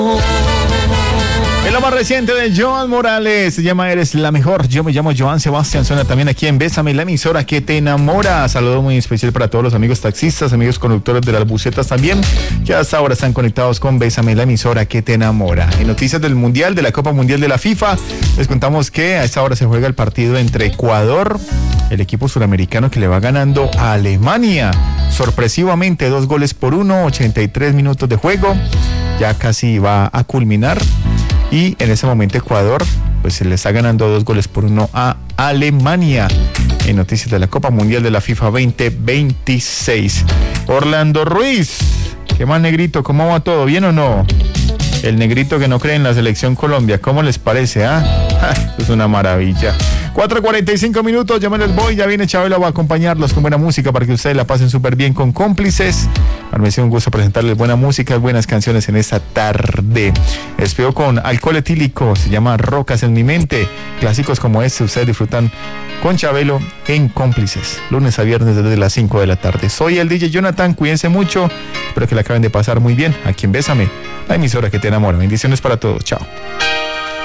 Es lo más reciente de Joan Morales, se llama Eres la Mejor. Yo me llamo Joan Sebastián, suena también aquí en Bésame, la emisora que te enamora. Saludo muy especial para todos los amigos taxistas, amigos conductores de las busetas también, que hasta ahora están conectados con Bésame, la emisora que te enamora. En noticias del Mundial, de la Copa Mundial de la FIFA, les contamos que a esta hora se juega el partido entre Ecuador, el equipo suramericano que le va ganando a Alemania, sorpresivamente 2-1, 83 minutos de juego, ya casi va a culminar. Y en ese momento Ecuador pues se le está ganando 2-1 a Alemania en noticias de la Copa Mundial de la FIFA 2026. Orlando Ruiz, ¿qué más, negrito? ¿Cómo va todo? ¿Bien o no? El negrito que no cree en la selección Colombia, ¿cómo les parece? Es una maravilla. 4:45 minutos, ya me les voy, ya viene Chabelo, va a acompañarlos con buena música para que ustedes la pasen súper bien con Cómplices. Me ha sido un gusto presentarles buena música, buenas canciones en esta tarde. Les pido con alcohol etílico, se llama Rocas en mi mente. Clásicos como este ustedes disfrutan con Chabelo en Cómplices, lunes a viernes desde las 5 de la tarde. Soy el DJ Jonathan, cuídense mucho, espero que la acaben de pasar muy bien aquí en Bésame, la emisora que te enamora. Bendiciones para todos, chao.